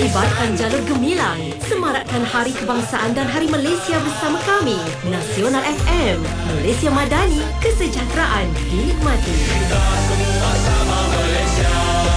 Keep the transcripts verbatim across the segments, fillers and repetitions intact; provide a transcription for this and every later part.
Ibarkan jalur gemilang, semarakkan Hari Kebangsaan dan Hari Malaysia bersama kami. Nasional F M, Malaysia Madani, kesejahteraan dinikmati. Kita semua sama Malaysia.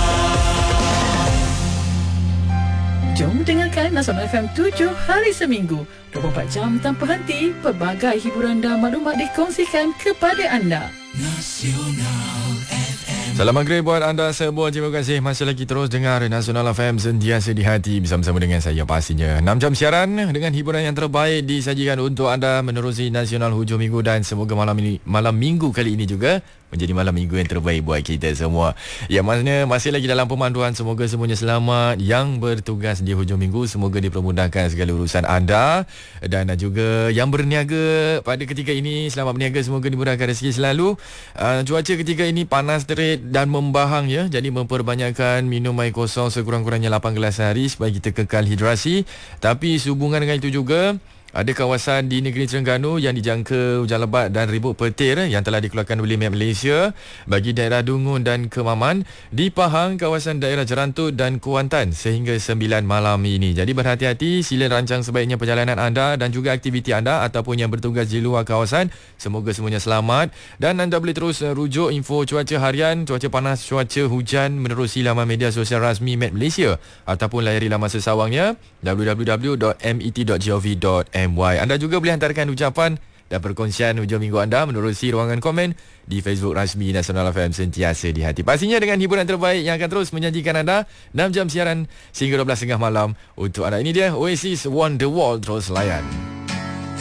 Jom dengarkan Nasional F M tujuh hari seminggu, dua puluh empat jam tanpa henti. Pelbagai hiburan dan maklumat dikongsikan kepada anda. Nasional F M. Salam maghrib buat anda semua. Terima kasih masih lagi terus dengar Nasional F M, sentiasa di hati bersama-sama dengan saya pastinya. enam jam siaran dengan hiburan yang terbaik disajikan untuk anda menerusi Nasional hujung minggu, dan semoga malam ini, malam minggu kali ini juga menjadi malam minggu yang terbaik buat kita semua. Ya, maksudnya masih lagi dalam pemanduan. Semoga semuanya selamat. Yang bertugas di hujung minggu, semoga dipermudahkan segala urusan anda, dan juga yang berniaga pada ketika ini, selamat berniaga, semoga dimurahkan rezeki selalu. Uh, cuaca ketika ini panas terik dan membahang ya. Jadi memperbanyakkan minum air kosong sekurang-kurangnya lapan gelas sehari supaya kita kekal hidrasi. Tapi sehubungan dengan itu juga, ada kawasan di negeri Terengganu yang dijangka hujan lebat dan ribut petir yang telah dikeluarkan oleh Met Malaysia bagi daerah Dungun dan Kemaman, di Pahang, kawasan daerah Jerantut dan Kuantan sehingga sembilan malam ini. Jadi berhati-hati, sila rancang sebaiknya perjalanan anda dan juga aktiviti anda ataupun yang bertugas di luar kawasan. Semoga semuanya selamat, dan anda boleh terus rujuk info cuaca harian, cuaca panas, cuaca hujan menerusi laman media sosial rasmi Met Malaysia ataupun layari laman sesawangnya w w w dot met dot gov dot m y. Anda juga boleh hantarkan ucapan dan perkongsian hujung minggu anda menerusi ruangan komen di Facebook rasmi Nasional F M, sentiasa di hati. Pastinya dengan hiburan terbaik yang akan terus menjanjikan anda enam jam siaran sehingga dua belas tiga puluh malam untuk anda. Ini dia Oasis Wonderwall, terus layan.